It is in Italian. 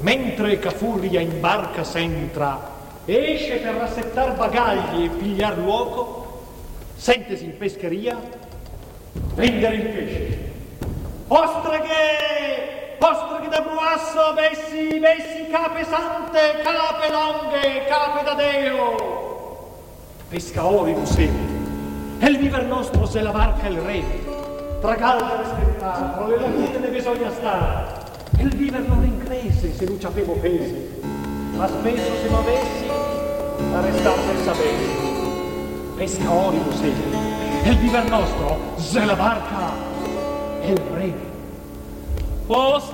mentre Cafuria in barca s'entra, esce per rassettar bagagli e pigliar luoco, sentesi in pescheria vendere il pesce. Postreghe da bruasso, bessi, cape sante, cape longhe, cape da Deo. Pescaoribus e il viver nostro se la barca il re, tra galde rispettare, tra le lagune ne bisogna stare. Il viver non inglese se non ci avevo pesi, ma spesso se m'avessi a restar senza bene. Pescaoribus e il viver nostro se la barca il re. Post